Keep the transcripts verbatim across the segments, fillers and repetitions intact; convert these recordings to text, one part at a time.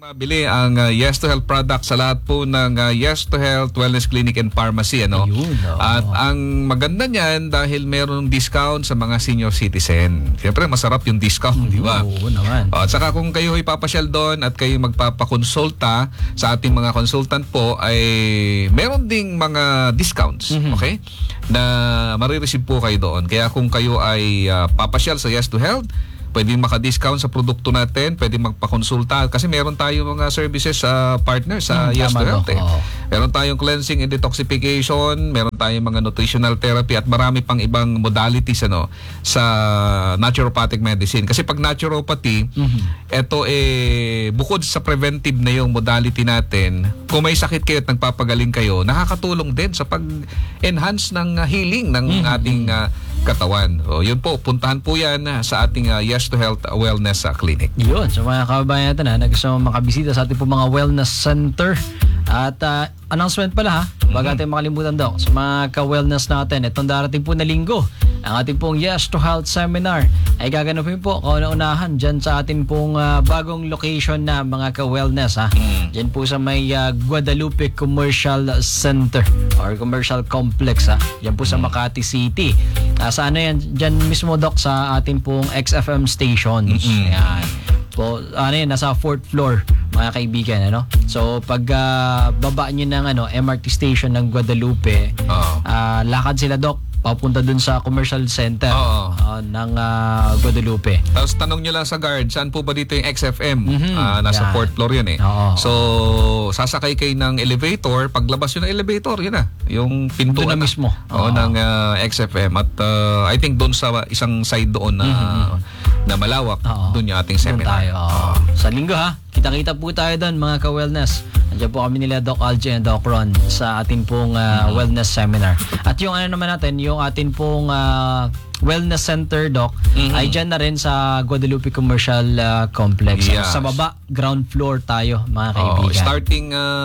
Bili ang uh, Yes to Health product sa lahat po ng uh, Yes to Health Wellness Clinic and Pharmacy, ano? Ayun, oh. At ang maganda niyan dahil meron discount sa mga senior citizen. Siyempre masarap yung discount, mm, di ba? Oo naman. At saka kung kayo ay papasyal doon at kayo magpapakonsulta sa ating mga consultant po, ay meron ding mga discounts, mm-hmm. okay? Na marireceive po kayo doon. Kaya kung kayo ay uh, papasyal sa Yes to Health, pwedeng maka-discount sa produkto natin, pwedeng magpakonsulta kasi meron tayong mga services sa uh, partners sa uh, Yes to Health. Eh. Meron tayong cleansing and detoxification, meron tayong mga nutritional therapy at marami pang ibang modalities ano sa naturopathic medicine. Kasi pag naturopathy, mm-hmm. ito eh bukod sa preventive na yung modality natin, kung may sakit kayo at nagpapagaling kayo, nakakatulong din sa pag-enhance ng uh, healing ng mm-hmm. ating uh, katawan. O, yun po, puntahan po yan sa ating uh, Yes to Health Wellness uh, Clinic. Yun, so mga kababayan natin ha, na gusto makabisita sa ating po mga wellness center. At uh, announcement pala ha, bago natin makalimutan daw, sa mga ka-wellness natin, itong darating po na linggo, ang ating pong Yes to Health Seminar ay gaganapin po kauna-unahan dyan sa ating pong uh, bagong location na mga ka-wellness ha. Mm. Dyan po sa may uh, Guadalupe Commercial Center or Commercial Complex ha. Dyan po sa Makati City. Uh, sa ano yan, dyan mismo Doc sa ating pong X F M stations. Mm-hmm. Ayan. So, ano yan, nasa fourth floor mga kaibigan, ano? So, pag uh, baba nyo ng ano, M R T station ng Guadalupe, uh-huh. uh, lakad sila Doc, papunta dun sa commercial center uh-huh. uh, ng uh, Guadalupe. Tapos tanong nyo lang sa guard, saan po ba dito yung X F M? Mm-hmm. Uh, nasa yeah. fourth floor yun eh. Uh-huh. So, sasakay kayo ng elevator, paglabas yun ng elevator, yun na. Yung pintuan na mismo. Uh-huh. Oh, ng uh, X F M. At uh, I think doon sa isang side doon na mm-hmm. na malawak, uh-huh. doon yung ating seminar. Tayo, uh-huh. Uh-huh. Sa linggo ha, kita-kita po tayo doon mga ka-wellness. Nandiyan po kami nila Doc Algie and Doc Ron sa atin pong uh, mm-hmm. wellness seminar. At yung ano naman natin, yung atin pong uh, wellness center Doc, mm-hmm. ay dyan na rin sa Guadalupe Commercial uh, Complex. Yes. So, sa baba, ground floor tayo mga kaibigan. Oh, starting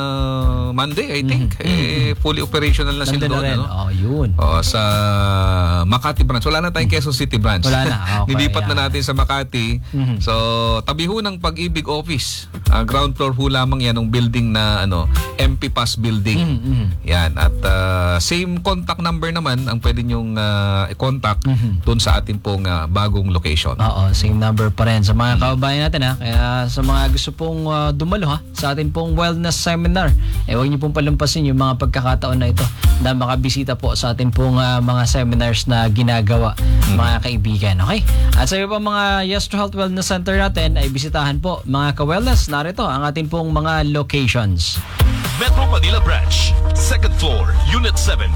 uh, Monday, I think, mm-hmm. eh, fully operational na sila doon. Ano? Oh, yun. Oh, sa Makati branch. Wala na tayong Quezon City branch. Wala na. Okay, nilipat yeah. na natin sa Makati. Mm-hmm. So, tabi ho ng Pag-ibig Office. Uh, ground floor ho lamang yan ng building na ano, M P Pass building. Mm-hmm. Yan. At uh, same contact number naman ang pwede nyong uh, i-contact mm-hmm. doon sa ating pong uh, bagong location. Oo, same number pa rin. Sa mga mm-hmm. kababayan natin ha, kaya sa mga gusto pong uh, dumalo ha, sa ating pong wellness seminar, eh huwag niyo pong palampasin yung mga pagkakataon na ito na makabisita po sa ating pong uh, mga seminars na ginagawa mm-hmm. mga kaibigan. Okay? At sa iyo pa mga Yes to Health Wellness Center natin ay bisitahan po mga ka-wellness. Narito ang ating pong mga locations. Metro Manila Branch, second floor, Unit seven.